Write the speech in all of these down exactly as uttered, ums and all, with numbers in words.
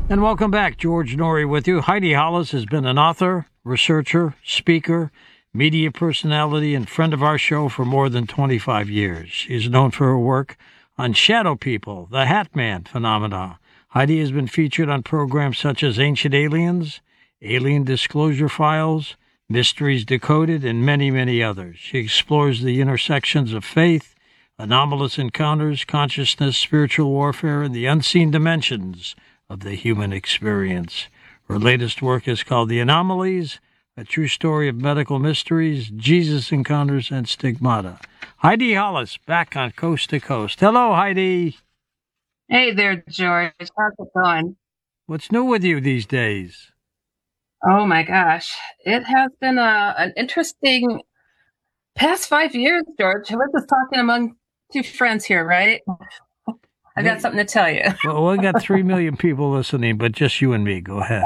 And welcome back. George Noory with you. Heidi Hollis has been an author, researcher, speaker, media personality, and friend of our show for more than twenty-five years. She is known for her work on shadow people, the Hat Man phenomena. Heidi has been featured on programs such as Ancient Aliens, Alien Disclosure Files, Mysteries Decoded, and many, many others. She explores the intersections of faith, anomalous encounters, consciousness, spiritual warfare, and the unseen dimensions of the human experience. Her latest work is called The Anomalies, a true story of medical mysteries, Jesus encounters, and stigmata. Heidi Hollis, back on Coast to Coast. Hello, Heidi. Hey there, George. How's it going? What's new with you these days? Oh my gosh. It has been a, an interesting past five years, George. We're just talking among two friends here, right? I got something to tell you. Well, we got three million people listening, but just you and me. Go ahead.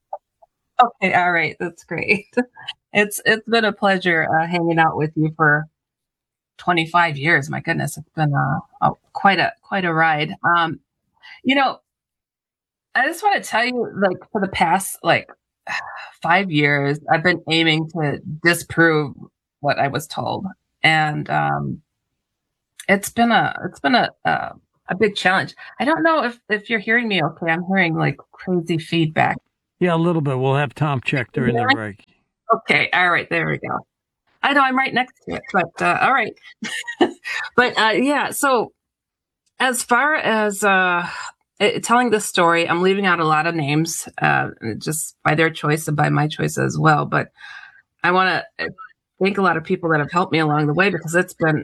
Okay, all right. That's great. It's It's been a pleasure uh, hanging out with you for twenty-five years. My goodness, it's been uh, oh, quite a quite a ride. Um, you know, I just want to tell you, like, for the past like five years, I've been aiming to disprove what I was told, and um, it's been a it's been a, a a big challenge. I don't know if if you're hearing me okay. I'm hearing like crazy feedback. Yeah, a little bit. We'll have Tom check during the break. Okay, all right, there we go. I know I'm right next to it, but uh, all right. but uh, yeah, so as far as uh, it, telling this story, I'm leaving out a lot of names, uh, just by their choice and by my choice as well. But I want to thank a lot of people that have helped me along the way, because it's been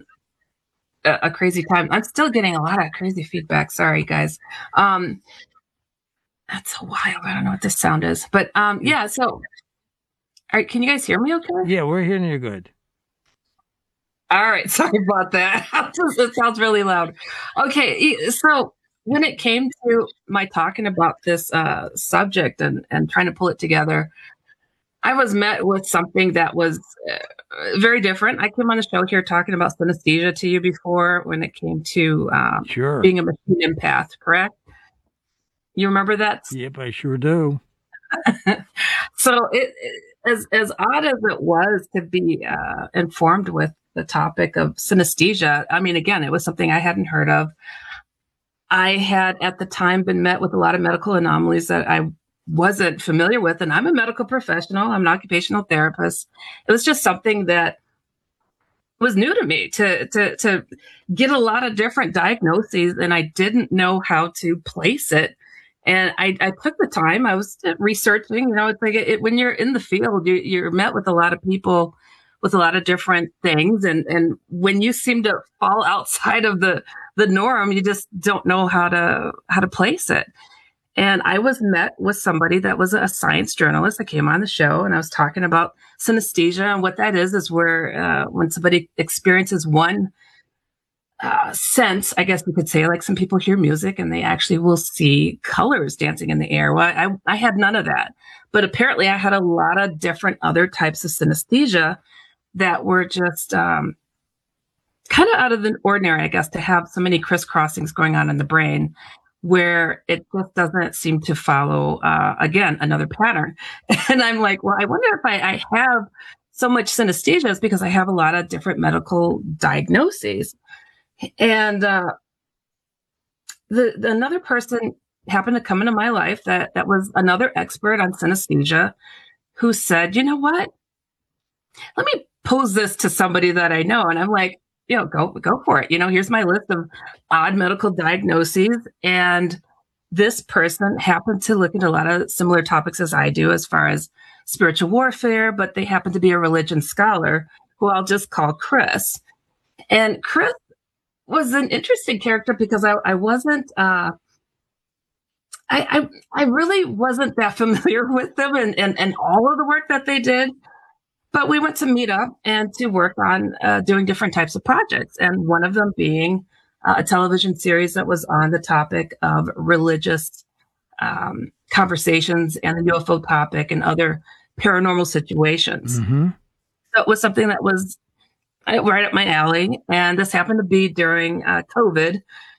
a, a crazy time. I'm still getting a lot of crazy feedback. Sorry, guys. Um, that's a wild. I don't know what this sound is, but um, yeah. So, all right, can you guys hear me? Okay. Yeah, we're hearing you good. All right, sorry about that. It sounds really loud. Okay, so when it came to my talking about this uh, subject and, and trying to pull it together, I was met with something that was uh, very different. I came on the show here talking about synesthesia to you before when it came to um, sure. being a machine empath, correct? You remember that? Yep, I sure do. So it, it as as odd as it was to be uh, informed with the topic of synesthesia, I mean, again, it was something I hadn't heard of. I had at the time been met with a lot of medical anomalies that I wasn't familiar with, and I'm a medical professional. I'm an occupational therapist. It was just something that was new to me to to to get a lot of different diagnoses, and I didn't know how to place it. And I, I took the time. I was researching. You know, it's like it, when you're in the field, you, you're met with a lot of people with a lot of different things, and and when you seem to fall outside of the the norm, you just don't know how to how to place it. And I was met with somebody that was a science journalist that came on the show, and I was talking about synesthesia, and what that is is where uh, when somebody experiences one Uh, sense, I guess we could say, like some people hear music and they actually will see colors dancing in the air. Well, I, I had none of that, but apparently I had a lot of different other types of synesthesia that were just um, kind of out of the ordinary, I guess, to have so many crisscrossings going on in the brain where it just doesn't seem to follow, uh, again, another pattern. And I'm like, well, I wonder if I, I have so much synesthesia is because I have a lot of different medical diagnoses. And uh, the, the another person happened to come into my life that, that was another expert on synesthesia who said, you know what? Let me pose this to somebody that I know. And I'm like, you know, go, go for it. You know, here's my list of odd medical diagnoses. And this person happened to look into a lot of similar topics as I do, as far as spiritual warfare, but they happen to be a religion scholar who I'll just call Chris. And Chris was an interesting character because I, I wasn't, uh, I, I, I really wasn't that familiar with them and, and, and all of the work that they did, but we went to meet up and to work on uh, doing different types of projects. And one of them being uh, a television series that was on the topic of religious um, conversations and the U F O topic and other paranormal situations. Mm-hmm. So it was something that was right up my alley. And this happened to be during uh, COVID.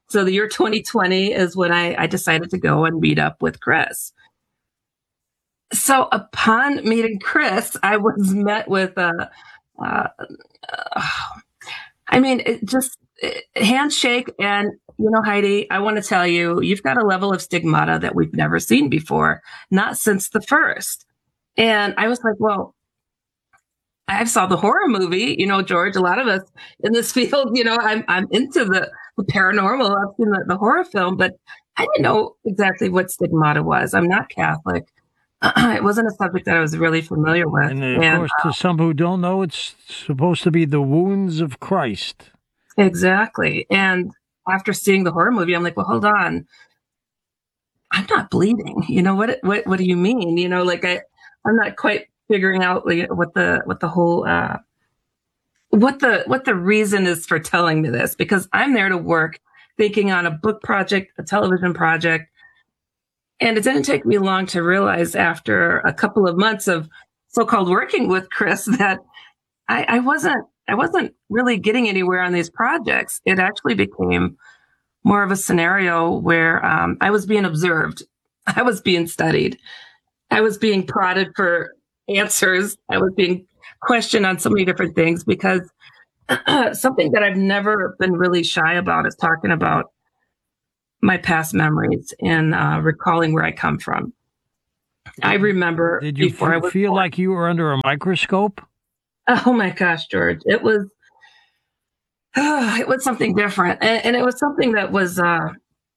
So the year twenty twenty is when I, I decided to go and meet up with Chris. So upon meeting Chris, I was met with a, uh, uh, I mean, it just it, handshake. And, you know, Heidi, I want to tell you, you've got a level of stigmata that we've never seen before, not since the first. And I was like, well, I saw the horror movie, you know, George, a lot of us in this field, you know, I'm, I'm into the, the paranormal. I've seen the, the horror film, but I didn't know exactly what stigmata was. I'm not Catholic. It wasn't a subject that I was really familiar with. And of and, course, uh, to some who don't know, it's supposed to be the wounds of Christ. Exactly. And after seeing the horror movie, I'm like, well, hold on. I'm not bleeding. You know, what, what, what do you mean? You know, like I, I'm not quite figuring out like, what the, what the whole, uh, what the, what the reason is for telling me this, because I'm there to work thinking on a book project, a television project. And it didn't take me long to realize after a couple of months of so-called working with Chris that I, I wasn't, I wasn't really getting anywhere on these projects. It actually became more of a scenario where um, I was being observed. I was being studied. I was being prodded for answers. I was being questioned on so many different things because something that I've never been really shy about is talking about my past memories and uh, recalling where I come from. I remember. Did you before f- I was feel born. like you were under a microscope? Oh my gosh, George! It was. Uh, it was something different, and, and it was something that was. Uh,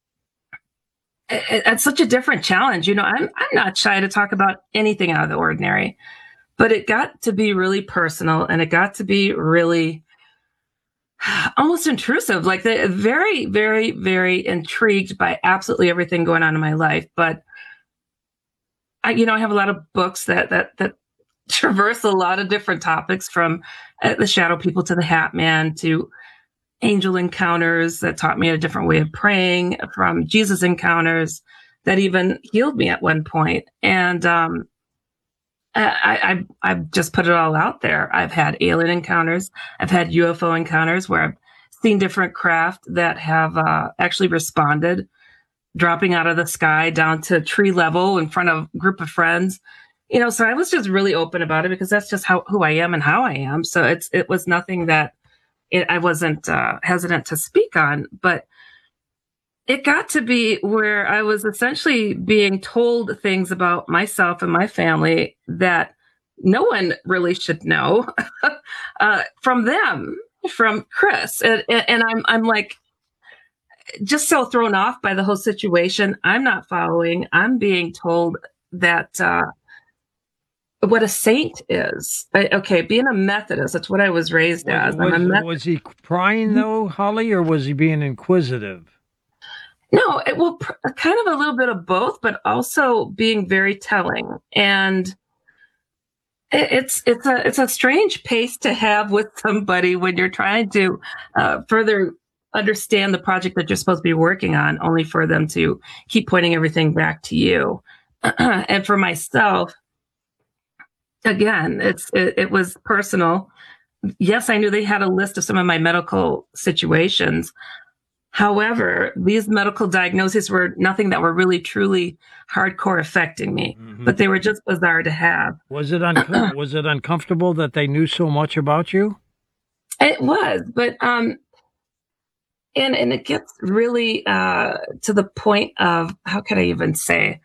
it, it's such a different challenge. You know, I'm I'm not shy to talk about anything out of the ordinary, but it got to be really personal, and it got to be really. Almost intrusive, like the very, very, very intrigued by absolutely everything going on in my life. But I, you know, I have a lot of books that that that traverse a lot of different topics, from uh, the Shadow People to the Hat Man to angel encounters that taught me a different way of praying, from Jesus encounters that even healed me at one point. And um, I, I, I've just put it all out there. I've had alien encounters. I've had U F O encounters where I've seen different craft that have uh, actually responded, dropping out of the sky down to tree level in front of a group of friends. You know, so I was just really open about it because that's just how who I am and how I am. So it's it was nothing that it, I wasn't uh, hesitant to speak on, but it got to be where I was essentially being told things about myself and my family that no one really should know uh, from them, from Chris. And, and I'm, I'm like, just so thrown off by the whole situation. I'm not following. I'm being told that uh, what a saint is. I, okay, being a Methodist, that's what I was raised was, as. Was, I'm a was he prying, though, Holly, or was he being inquisitive? No, it will pr- kind of a little bit of both, but also being very telling. And it, it's it's a it's a strange pace to have with somebody when you're trying to uh, further understand the project that you're supposed to be working on, only for them to keep pointing everything back to you. And for myself, again, it's it, it was personal. Yes, I knew they had a list of some of my medical situations. However, these medical diagnoses were nothing that were really, truly hardcore affecting me, mm-hmm. but they were just bizarre to have. Was it un- was it uncomfortable that they knew so much about you? It was, but um, and and it gets really uh, to the point of, how could I even say,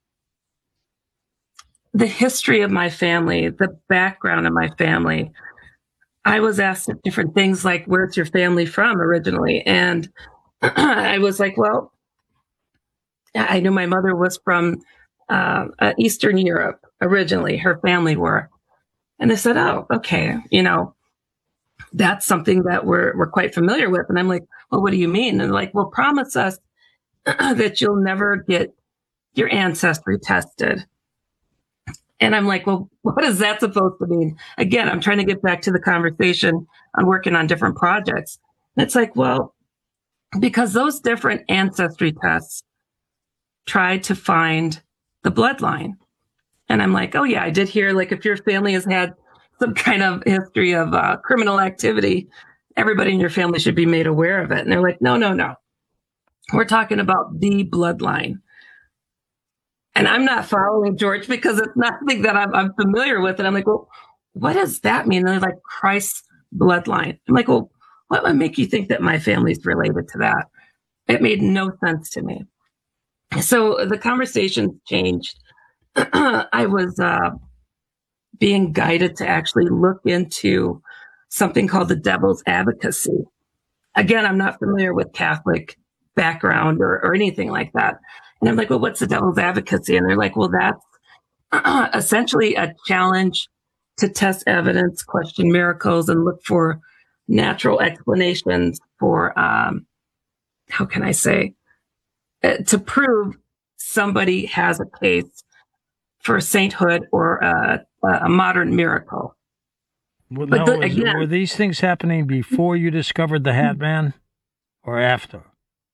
the history of my family, the background of my family. I was asked different things like, "Where's your family from originally?" And I was like, well, I knew my mother was from uh, uh, Eastern Europe originally. Her family were. And they said, oh, okay, you know, that's something that we're we're quite familiar with. And I'm like, well, what do you mean? And they're like, well, promise us that you'll never get your ancestry tested. And I'm like, well, what is that supposed to mean? Again, I'm trying to get back to the conversation on working on different projects. And it's like, well, because those different ancestry tests try to find the bloodline. And I'm like, oh yeah, I did hear, like, if your family has had some kind of history of uh, criminal activity, everybody in your family should be made aware of it. And they're like, no, no, no. We're talking about the bloodline. And I'm not following George because it's nothing that I'm, I'm familiar with. And I'm like, well, what does that mean? And they're like, Christ's bloodline. I'm like, well, what would make you think that my family's related to that? It made no sense to me. So the conversation changed. I was uh, being guided to actually look into something called the devil's advocacy. Again, I'm not familiar with Catholic background or, or anything like that. And I'm like, well, what's the devil's advocacy? And they're like, well, that's uh, essentially a challenge to test evidence, question miracles, and look for natural explanations for, um, how can I say, uh, to prove somebody has a case for sainthood or a, a modern miracle. Well, But now, the- was- again- were these things happening before you discovered the Hat Man or after?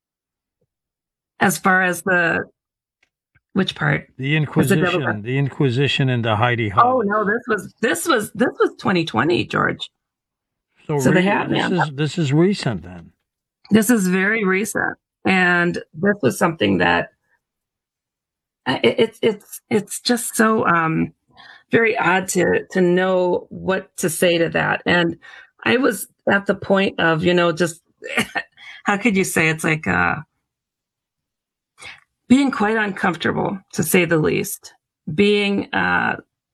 As far as the, which part? The As the devil- Inquisition, the Inquisition into Heidi Oh Hollis. no, this was this was this was twenty twenty, George. So, so the re- Hat this Man. is this is recent then. This is very recent, and this was something that uh, it, it's it's it's just so um, very odd to to know what to say to that. And I was at the point of, you know, just how could you say, it's like uh, being quite uncomfortable, to say the least, being uh,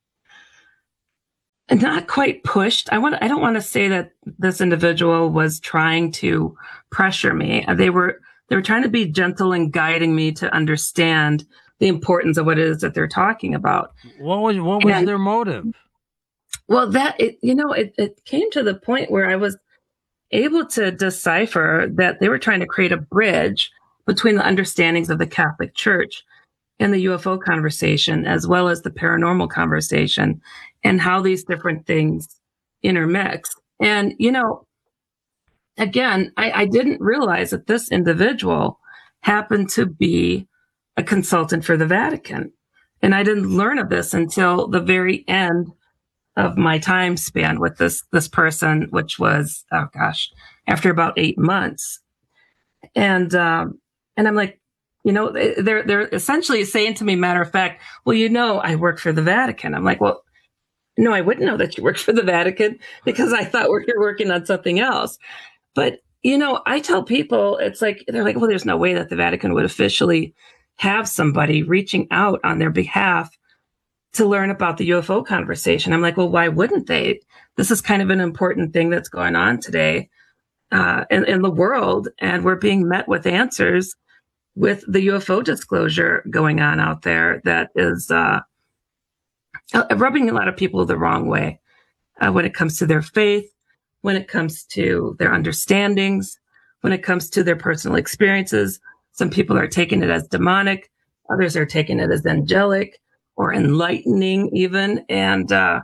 not quite pushed. I want I don't want to say that this individual was trying to pressure me. They were they were trying to be gentle and guiding me to understand the importance of what it is that they're talking about. What was what was And- their motive? Well, that it, you know, it, it came to the point where I was able to decipher that they were trying to create a bridge between the understandings of the Catholic Church and the U F O conversation, as well as the paranormal conversation, and how these different things intermix. And, you know, again, I, I didn't realize that this individual happened to be a consultant for the Vatican. And I didn't learn of this until the very end of my time span with this, this person, which was, oh gosh, after about eight months. And, um, and I'm like, you know, they're, they're essentially saying to me, matter of fact, well, you know, I work for the Vatican. I'm like, well, no, I wouldn't know that you work for the Vatican because I thought we were working on something else. But, you know, I tell people, it's like, they're like, well, there's no way that the Vatican would officially have somebody reaching out on their behalf to learn about the U F O conversation. I'm like, well, why wouldn't they? This is kind of an important thing that's going on today uh, in, in the world. And we're being met with answers with the U F O disclosure going on out there that is uh, rubbing a lot of people the wrong way uh, when it comes to their faith, when it comes to their understandings, when it comes to their personal experiences. Some people are taking it as demonic. Others are taking it as angelic or enlightening even. And uh,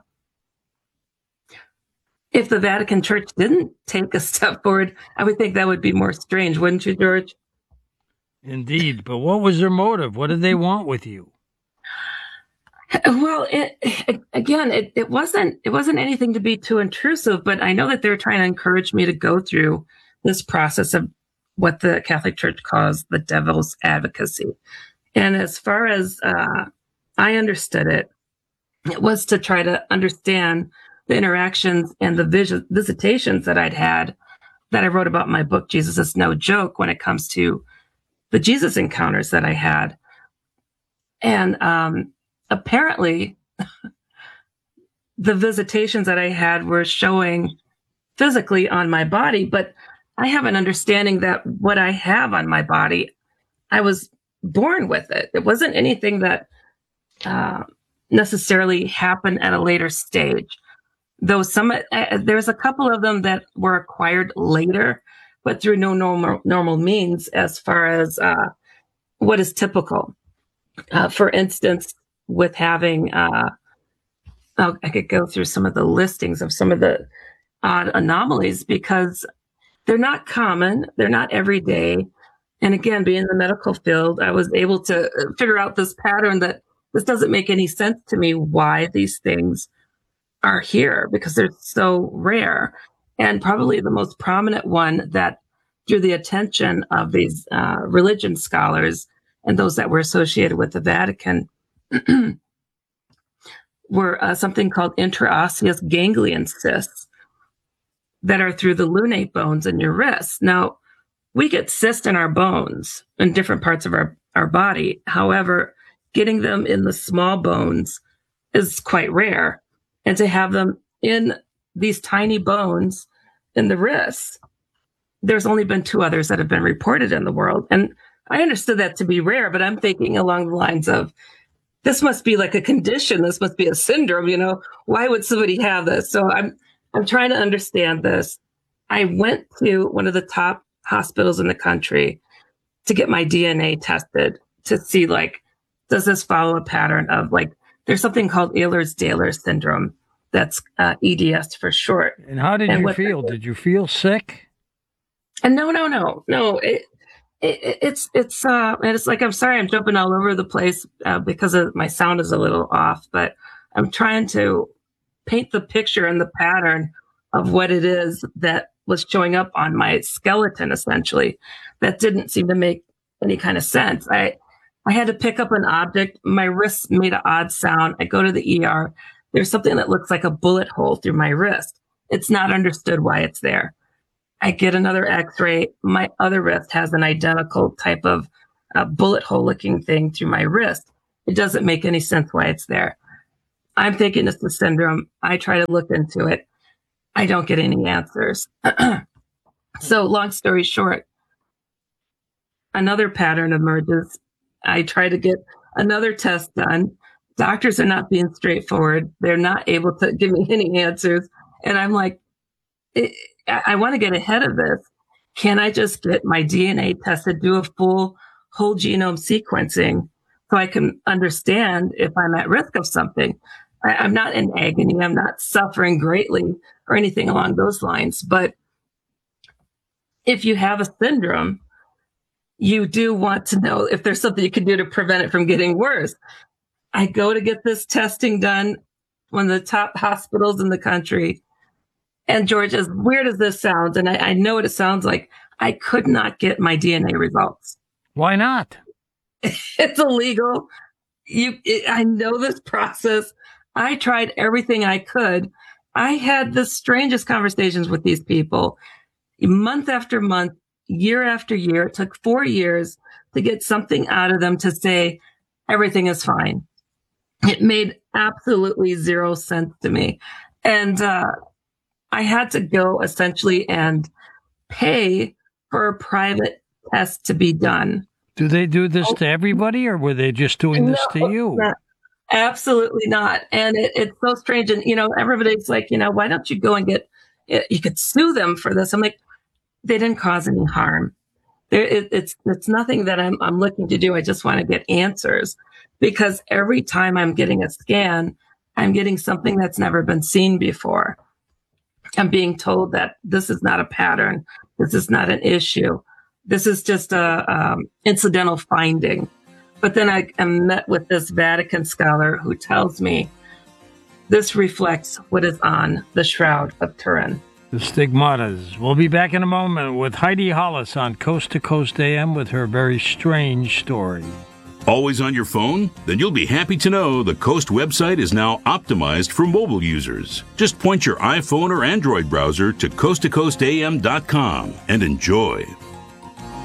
if the Vatican Church didn't take a step forward, I would think that would be more strange, wouldn't you, George? Indeed, but what was their motive? What did they want with you? Well, it, it, again, it, it wasn't it wasn't anything to be too intrusive, but I know that they're trying to encourage me to go through this process of what the Catholic Church calls the devil's advocacy. And as far as uh, I understood it, it was to try to understand the interactions and the vis- visitations that I'd had that I wrote about in my book, Jesus is No Joke, when it comes to the Jesus encounters that I had. And um, apparently, the visitations that I had were showing physically on my body, but I have an understanding that what I have on my body, I was born with it. It wasn't anything that uh, necessarily happened at a later stage. Though some, uh, there's a couple of them that were acquired later, but through no normal normal means, as far as uh, what is typical. Uh, for instance, with having, uh, oh, I could go through some of the listings of some of the odd anomalies because they're not common, they're not everyday. And again, being in the medical field, I was able to figure out this pattern that this doesn't make any sense to me why these things are here because they're so rare. And probably the most prominent one that drew the attention of these uh, religion scholars and those that were associated with the Vatican were uh, something called interosseous ganglion cysts that are through the lunate bones in your wrist. Now, we get cysts in our bones in different parts of our, our body. However, getting them in the small bones is quite rare. And to have them in these tiny bones in the wrist, there's only been two others that have been reported in the world. And I understood that to be rare, but I'm thinking along the lines of, this must be like a condition. This must be a syndrome. You know, why would somebody have this? So I'm, I'm trying to understand this. I went to one of the top hospitals in the country to get my D N A tested to see, like, does this follow a pattern of, like, there's something called Ehlers-Danlos syndrome. That's uh, E D S for short. And how did and you feel? The, did you feel sick? And no, no, no, no. It, it, it's, it's, uh, and it's like, I'm sorry, I'm jumping all over the place uh, because of my sound is a little off, but I'm trying to paint the picture and the pattern of what it is that was showing up on my skeleton, essentially. That didn't seem to make any kind of sense. I, I had to pick up an object. My wrist made an odd sound. I go to the E R. There's something that looks like a bullet hole through my wrist. It's not understood why it's there. I get another x-ray. My other wrist has an identical type of uh, bullet hole looking thing through my wrist. It doesn't make any sense why it's there. I'm thinking it's the syndrome. I try to look into it. I don't get any answers. So long story short, another pattern emerges. I try to get another test done. Doctors are not being straightforward. They're not able to give me any answers. And I'm like, I, I want to get ahead of this. Can I just get my D N A tested, do a full whole genome sequencing so I can understand if I'm at risk of something? I, I'm not in agony. I'm not suffering greatly or anything along those lines. But if you have a syndrome, you do want to know if there's something you can do to prevent it from getting worse. I go to get this testing done, one of the top hospitals in the country. And George, as weird as this sounds, and I, I know what it sounds like, I could not get my D N A results. Why not? It's illegal. You, it, I know this process. I tried everything I could. I had the strangest conversations with these people, month after month, year after year. It took four years to get something out of them to say everything is fine. It made absolutely zero sense to me. And uh, I had to go essentially and pay for a private test to be done. Do they do this oh, to everybody, or were they just doing this no, to you? Not, absolutely not. And it, it's so strange. And, you know, everybody's like, you know, why don't you go and get, you could sue them for this. I'm like, they didn't cause any harm. There, it, it's it's nothing that I'm I'm looking to do. I just want to get answers, because every time I'm getting a scan, I'm getting something that's never been seen before. I'm being told that this is not a pattern. This is not an issue. This is just a um, incidental finding. But then I am met with this Vatican scholar who tells me this reflects what is on the Shroud of Turin. The Stigmatas. We'll be back in a moment with Heidi Hollis on Coast to Coast A M with her very strange story. Always on your phone? Then you'll be happy to know the Coast website is now optimized for mobile users. Just point your iPhone or Android browser to coast to coast a m dot com and enjoy.